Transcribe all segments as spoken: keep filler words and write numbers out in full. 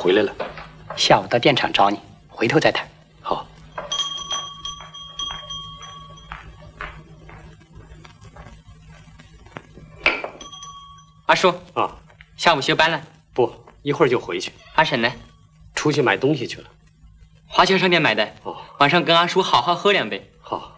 回来了。 下午到电厂找你，回头再谈。 好。 阿叔啊， 下午休班了？ 不，一会儿就回去。 阿婶呢？ 出去买东西去了。 华侨商店买的。 哦， 晚上跟阿叔好好喝两杯。 好。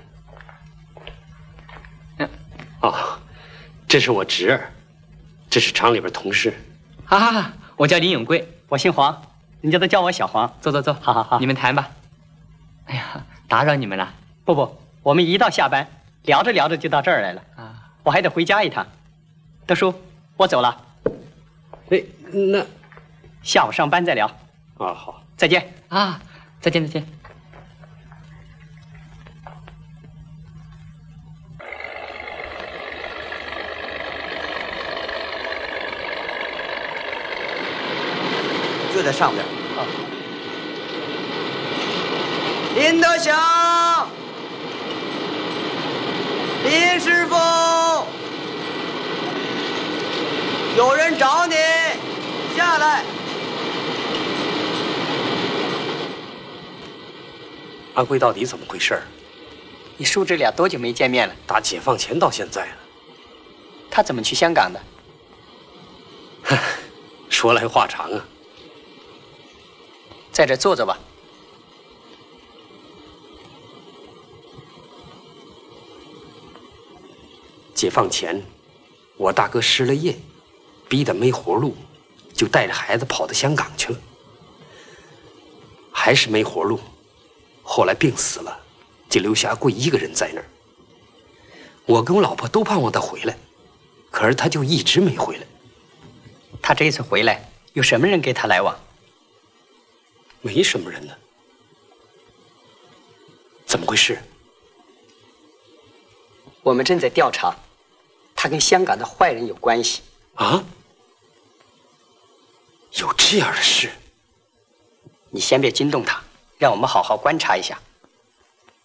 嗯。哦，这是我侄儿，这是厂里边同事。 啊，我叫林永贵， 我姓黄，人家都叫我小黄。 坐坐坐， 好好好， 你们谈吧。哎呀，打扰你们了。 不不，我们一到下班，聊着聊着就到这儿来了。 啊， 我还得回家一趟。德叔，我走了。 哎，那下午上班再聊。 啊，好， 再见啊，再见再见。 就在上边。啊，林德祥，林师傅，有人找你，下来。 阿贵到底怎么回事？ 你叔侄俩多久没见面了？ 打解放前到现在了。 他怎么去香港的？ 说来话长啊。 在这坐着吧。 解放前，我大哥失了业，逼得没活路，就带着孩子跑到香港去了。还是没活路，后来病死了，就留下阿贵一个人在那儿。我跟我老婆都盼望他回来，可是他就一直没回来。 他这一次回来，有什么人跟他来往？ 没什么人呢。怎么回事？ 我们正在调查，他跟香港的坏人有关系。 啊？有这样的事？ 你先别惊动他，让我们好好观察一下。